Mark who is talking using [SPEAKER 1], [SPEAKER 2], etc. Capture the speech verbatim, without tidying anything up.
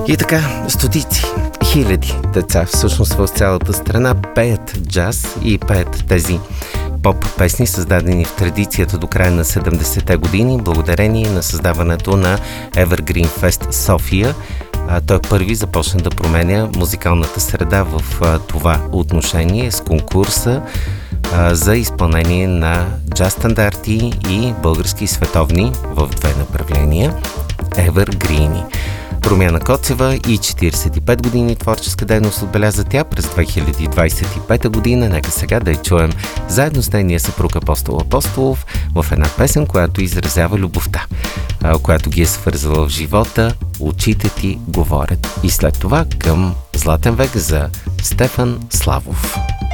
[SPEAKER 1] И така, стотици, хиляди деца всъщност в цялата страна пеят джаз и пеят тези поп песни, създадени в традицията до края на седемдесетте години, благодарение на създаването на Evergreen Fest София. А, той първи започна да променя музикалната среда в а, това отношение с конкурса а, за изпълнение на джаз стандарти и български и световни в две направления Evergreen. Румяна Коцева и четиридесет и пет години творческа дейност отбеляза тя през две хиляди двадесет и пета година. Нека сега да я чуем заедно с нейния съпруг Апостол Апостолов в една песен, която изразява любовта, която ги е свързала в живота. Очите ти говорят. И след това към Златен век за Стефан Славов.